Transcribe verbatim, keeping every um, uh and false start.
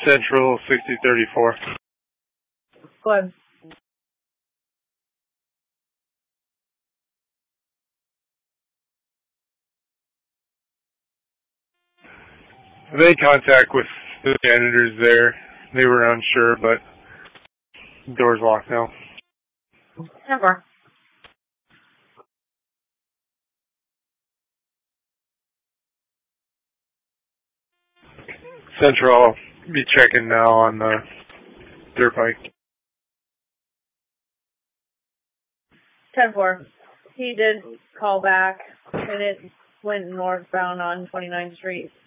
Central sixty thirty-four. Go ahead. I made contact with the janitors there. They were unsure, but the door's locked now. Never. Central, I'll be checking now on the dirt bike. ten four. He did call back, and it went northbound on twenty-ninth Street.